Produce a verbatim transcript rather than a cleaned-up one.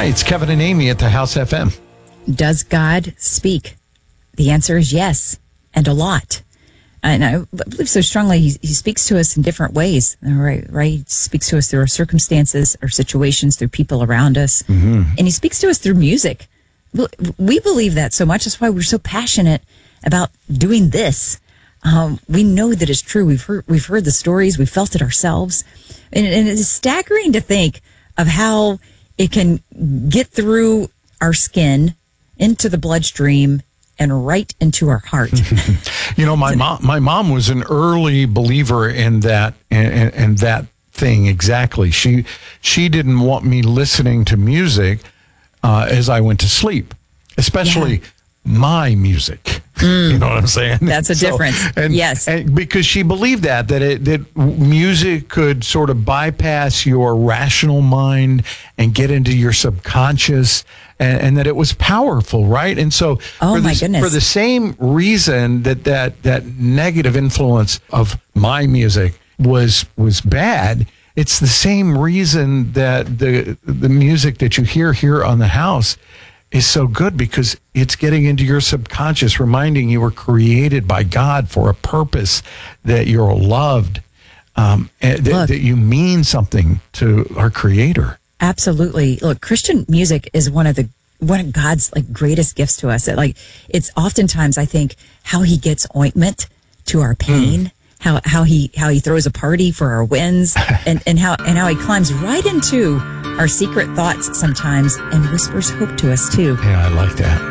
Hi, it's Kevin and Amy at the House F M. Does God speak? The answer is yes, and a lot. And I believe so strongly he, he speaks to us in different ways, right? Right? He speaks to us through our circumstances, our situations, through people around us. Mm-hmm. And he speaks to us through music. We believe that so much. That's why we're so passionate about doing this. Um, we know that it's true. We've heard, we've heard the stories. We've felt it ourselves. And, and it's staggering to think of how it can get through our skin, into the bloodstream, and right into our heart. You know, my mom, my mom was an early believer in that, in, in that thing exactly. She, she didn't want me listening to music uh, as I went to sleep, especially yeah. my music. Mm. You know what I'm saying? That's a so, difference. And, yes. And because she believed that, that it, that music could sort of bypass your rational mind and get into your subconscious, and, and that it was powerful, right? And so oh for, my the, goodness. for the same reason that, that that negative influence of my music was was bad, it's the same reason that the the music that you hear here on the house is so good, because it's getting into your subconscious, reminding you were created by God for a purpose, that you're loved, um, and th- that you mean something to our Creator. Absolutely. Look, Christian music is one of the one of God's like greatest gifts to us. It, like it's oftentimes, I think, how He gets ointment to our pain. Mm. How how he how he throws a party for our wins, and, and how and how he climbs right into our secret thoughts sometimes and whispers hope to us too. Yeah, I like that.